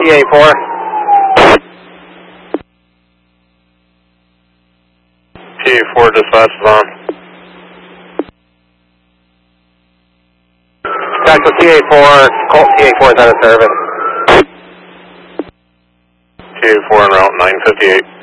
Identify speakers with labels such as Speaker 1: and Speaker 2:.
Speaker 1: TA4.
Speaker 2: TA4 dispatch is on.
Speaker 1: Taxi TA4, Colt TA4 is out of service.
Speaker 2: TA4 en route 958.